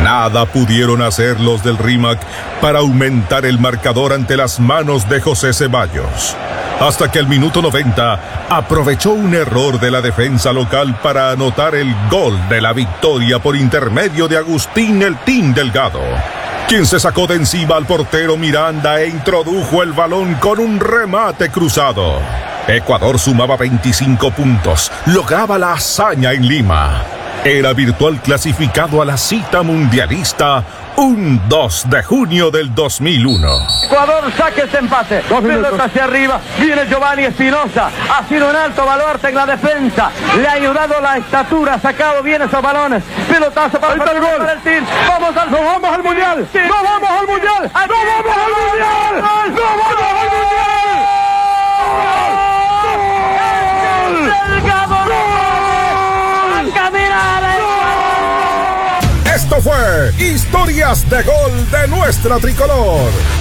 Nada pudieron hacer los del RIMAC para aumentar el marcador ante las manos de José Ceballos. Hasta que al minuto 90 aprovechó un error de la defensa local para anotar el gol de la victoria por intermedio de Agustín "El Tin" Delgado, quien se sacó de encima al portero Miranda e introdujo el balón con un remate cruzado. Ecuador sumaba 25 puntos, lograba la hazaña en Lima. Era virtual clasificado a la cita mundialista un 2 de junio del 2001. Ecuador saque ese empate. Pelota hacia arriba. Viene Giovanni Espinosa. Ha sido un alto baluarte en la defensa. Le ha ayudado la estatura. Ha sacado bien esos balones. Pelotazo para el gol. Vamos al mundial. Sí. ¡No vamos al mundial! ¡No vamos al mundial! ¡No vamos al mundial! Esto fue Historias de Gol de nuestra tricolor.